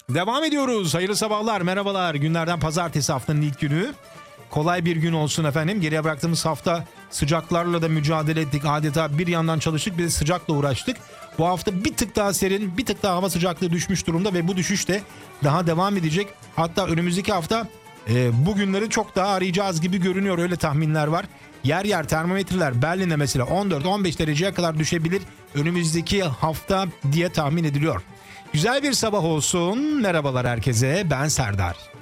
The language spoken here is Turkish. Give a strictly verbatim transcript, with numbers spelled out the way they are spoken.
Devam ediyoruz. Hayırlı sabahlar, merhabalar. Günlerden pazartesi, haftanın ilk günü. Kolay bir gün olsun efendim. Geriye bıraktığımız hafta sıcaklarla da mücadele ettik. Adeta bir yandan çalıştık, bir de sıcakla uğraştık. Bu hafta bir tık daha serin, bir tık daha hava sıcaklığı düşmüş durumda ve bu düşüş de daha devam edecek. Hatta önümüzdeki hafta e, bu günleri çok daha arayacağız gibi görünüyor. Öyle tahminler var. Yer yer termometreler Berlin'de mesela on dört on beş dereceye kadar düşebilir önümüzdeki hafta diye tahmin ediliyor. Güzel bir sabah olsun. Merhabalar herkese. Ben Serdar.